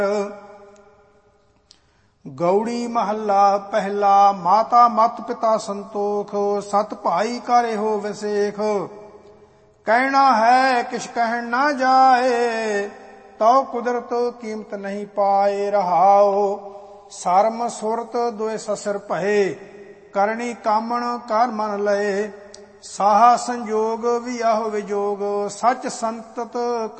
ਗੌੜੀ ਮਹੱਲਾ ਪਹਿਲਾ। ਮਾਤਾ ਮਤ ਪਿਤਾ ਸੰਤੋਖ, ਸਤ ਭਾਈ ਕਾ ਇਹੋ ਵਿਸੇਖ। ਕਹਿਣਾ ਹੈ ਕਿਛ ਕਹਿਣ ਨਾ ਜਾਏ, ਤਉ ਕੁਦਰਤ ਕੀਮਤ ਨਹੀਂ ਪਾਏ। ਰਹਾਉ ਸਰਮ ਸੁਰਤ ਦੁਇ ਸਸਰ ਭਏ, ਕਰਨੀ ਕਾਮਣ ਕਰ ਮਨ ਲਏ। ਸਾਹਾ ਸੰਜੋਗ ਵਿਆਹ ਵਿਜੋਗ, ਸਚ ਸੰਤਤ